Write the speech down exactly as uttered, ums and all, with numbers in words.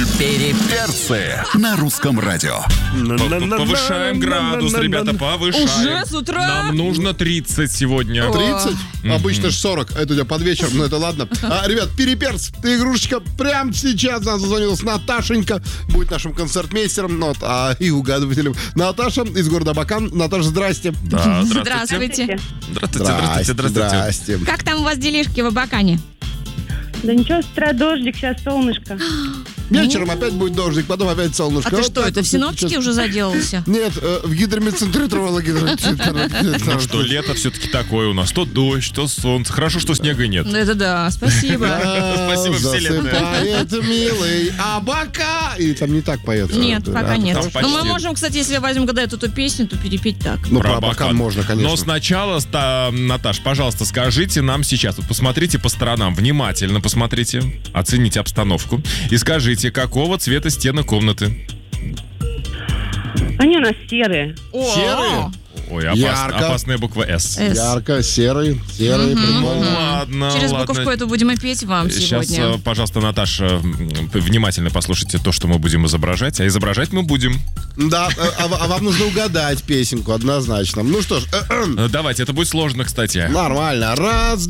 Переперцы на русском радио. Повышаем градус, ребята, повышаем. Уже с утра? Нам нужно тридцать сегодня. тридцать? Обычно же сорок. Это у тебя под вечер, но это ладно. А, ребят, переперц, ты игрушечка прямо сейчас. Нас зазвонилась Наташенька. Будет нашим концертмейстером, ну, вот, а и угадывателем. Наташа из города Абакан. Наташа, здрасте. Да, Здравствуйте. Здравствуйте, здравствуйте, здравствуйте. Здрасте. Как там у вас делишки в Абакане? Да ничего, с утра дождик, сейчас солнышко. Вечером опять будет дождик, потом опять солнышко. А ты Вот что, так это вот в синоптике сейчас. уже заделался? Нет, э, в гидромедцентре тревала гидромедцентре. Ну что, лето все-таки такое у нас. То дождь, то солнце. Хорошо, что снега нет. Ну это да, спасибо. Спасибо, вселенная. Засыпает милый Абака. Или там не так поется? Нет, пока нет. там Ну почти. мы можем, кстати, если возьмем когда эту песню, то перепеть так. Ну, про Абакан. Абакан можно, конечно. Но сначала, ста- Наташ, пожалуйста, скажите нам сейчас, вот посмотрите по сторонам, внимательно посмотрите, оцените обстановку и скажите, какого цвета стены комнаты? Они у нас серые. О, Серые? Ой, опас- Ярко. опасная буква «С». С. Ярко, серый, серый, Ну прикольно. ладно, Через ладно. буковку эту будем и петь вам Сейчас, сегодня. э, пожалуйста, Наташа, м, внимательно послушайте то, что мы будем изображать. А изображать мы будем. Да, а, а вам нужно угадать песенку однозначно. Ну что ж, э, э, Э, Давайте, это будет сложно, кстати. нормально. Раз,